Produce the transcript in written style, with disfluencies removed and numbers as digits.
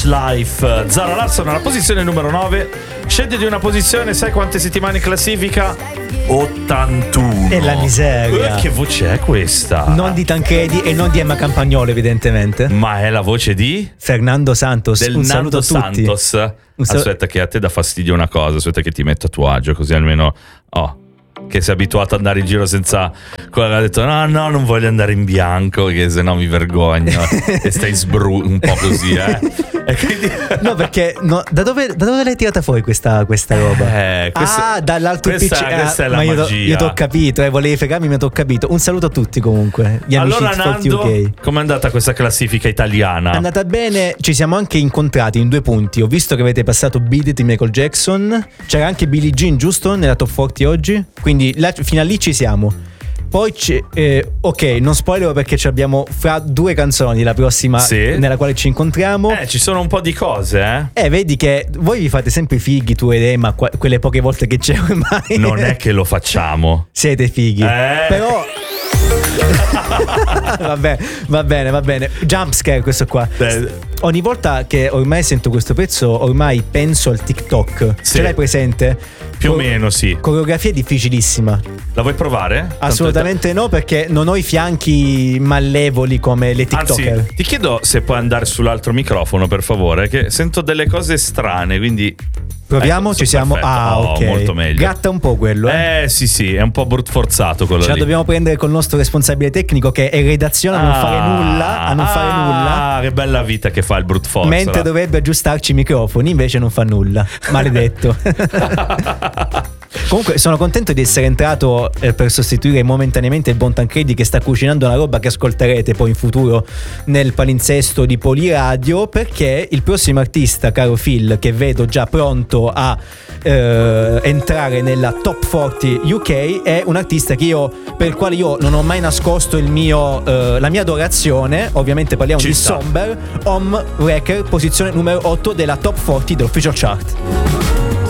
Life. Zara Larsson alla posizione numero 9. Scende di una posizione, sai quante settimane in classifica? 81. E la miseria. Che voce è questa? Non di Tancredi e non di Emma Campagnolo, evidentemente. Ma è la voce di? Fernando Santos. Del Un saluto Nando a tutti. Santos. Aspetta che a te dà fastidio una cosa. Aspetta che ti metto a tuo agio, così almeno... che sei abituato ad andare in giro senza... Quello ha detto no, non voglio andare in bianco, che se no mi vergogno. E stai un po' così, E quindi... No, perché da dove l'hai tirata fuori questa roba? Dall'altro PC. Questa è la ma magia. Io t'ho capito, volevi fregarmi, ma t'ho capito. Un saluto a tutti comunque, gli amici allora, di Forti Nando, UK. com'è andata questa classifica italiana? È andata bene, ci siamo anche incontrati in 2 punti. Ho visto che avete passato Beat It di Michael Jackson. C'era anche Billie Jean, giusto? Nella top 40 oggi. Quindi fino a lì ci siamo. Poi ok, non spoiler perché ci abbiamo fra 2 canzoni la prossima, sì, nella quale ci incontriamo. Ci sono un po' di cose, vedi che voi vi fate sempre i fighi, tu ed Emma, quelle poche volte che c'è ormai. Non è che lo facciamo. Siete fighi. Però va bene. Jumpscare questo qua. Ogni volta che ormai sento questo pezzo, ormai penso al TikTok. Sì. Ce l'hai presente? Più o meno, sì. Coreografia difficilissima. La vuoi provare? Assolutamente no, perché non ho i fianchi mallevoli come le TikToker. Anzi, ti chiedo se puoi andare sull'altro microfono, per favore, che sento delle cose strane, quindi... Proviamo, ci siamo. Perfetto. Ok. Molto meglio. Gratta un po' quello. Sì, è un po' brut forzato quello. Ce la lì. dobbiamo prendere col nostro responsabile tecnico che è in redazione a non fare nulla. Che bella vita che fa il brut force. Mentre dovrebbe aggiustarci i microfoni, invece non fa nulla. Maledetto. Comunque sono contento di essere entrato per sostituire momentaneamente il buon Tancredi, che sta cucinando una roba che ascolterete poi in futuro nel palinsesto di Poliradio, perché il prossimo artista, caro Phil, che vedo già pronto a entrare nella top 40 UK, è un artista per il quale io non ho mai nascosto la mia adorazione. Ovviamente parliamo di Somber, Home Wrecker, posizione numero 8 della top 40 dell'Official Chart.